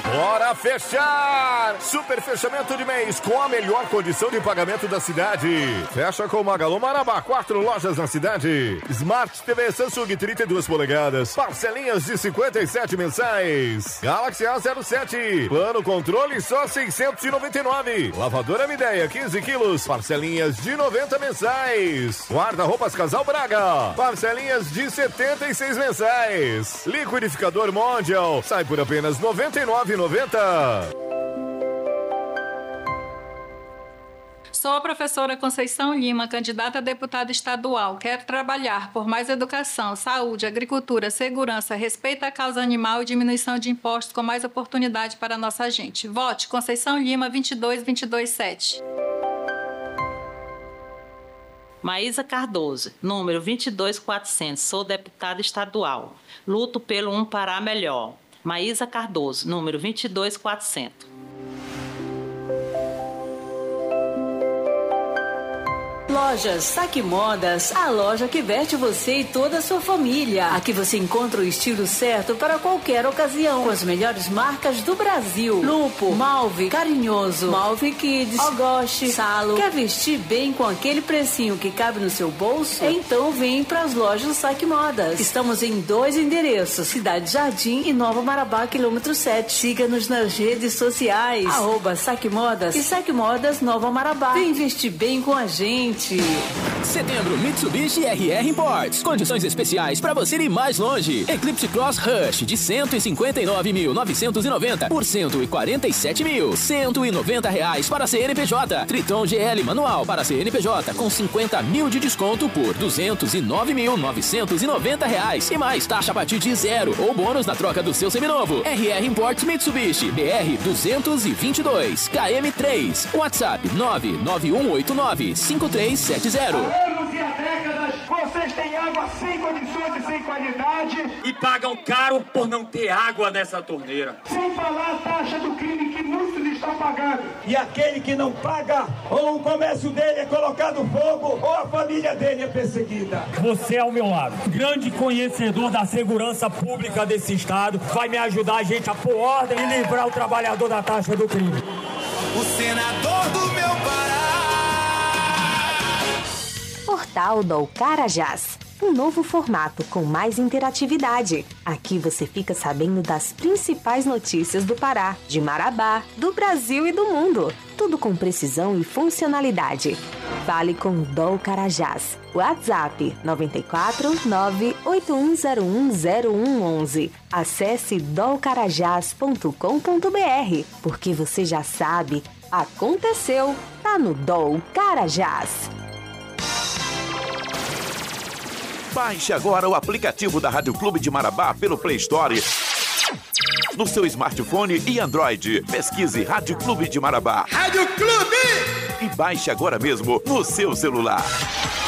Bora fechar! Super fechamento de mês com a melhor condição de pagamento da cidade. Fecha com Magalu Marabá, 4 lojas na cidade. Smart TV Samsung 32 polegadas, parcelinhas de 57 mensais. Galaxy A07, plano controle só 699. Lavadora Midea 15 quilos, parcelinhas de 90 mensais. Guarda-roupas Casal Braga, parcelinhas de 76 mensais. Liquidificador Mondial, sai por apenas R$ 99,90. Sou a professora Conceição Lima, candidata a deputada estadual. Quero trabalhar por mais educação, saúde, agricultura, segurança, respeito à causa animal e diminuição de impostos com mais oportunidade para a nossa gente. Vote Conceição Lima 22227. Maísa Cardoso, número 22400. Sou deputada estadual. Luto pelo Um Pará Melhor. Maísa Cardoso, número 22400. Lojas Saque Modas, a loja que veste você e toda a sua família. Aqui você encontra o estilo certo para qualquer ocasião, com as melhores marcas do Brasil. Lupo, Malve, Carinhoso, Malve Kids, Ogoshi, Salo. Quer vestir bem com aquele precinho que cabe no seu bolso? Então vem para as lojas Saque Modas. Estamos em 2 endereços, Cidade Jardim e Nova Marabá, quilômetro 7. Siga-nos nas redes sociais, @Saque Modas e Saque Modas Nova Marabá. Vem vestir bem com a gente. Setembro, Mitsubishi RR Imports. Condições especiais para você ir mais longe. Eclipse Cross Rush de 159.990 por R$147.190 para CNPJ. Triton GL manual para CNPJ com 50 mil de desconto por R$209.990 e mais taxa a partir de 0 ou bônus na troca do seu seminovo. RR Imports Mitsubishi BR 222 KM3. WhatsApp 991895370. Há anos e há décadas, vocês têm água sem condições e sem qualidade. E pagam caro por não ter água nessa torneira. Sem falar a taxa do crime que muitos estão pagando. E aquele que não paga, ou o comércio dele é colocado fogo, ou a família dele é perseguida. Você ao meu lado, grande conhecedor da segurança pública desse estado, vai me ajudar a gente a pôr ordem e livrar o trabalhador da taxa do crime. O senador do meu Pará. Portal do Carajás. Um novo formato com mais interatividade. Aqui você fica sabendo das principais notícias do Pará, de Marabá, do Brasil e do mundo. Tudo com precisão e funcionalidade. Fale com o DOL Carajás. WhatsApp 949-8101-0111. Acesse dolcarajás.com.br. Porque você já sabe, aconteceu, tá no DOL Carajás. Baixe agora o aplicativo da Rádio Clube de Marabá pelo Play Store no seu smartphone e Android. Pesquise Rádio Clube de Marabá. Rádio Clube! E baixe agora mesmo no seu celular.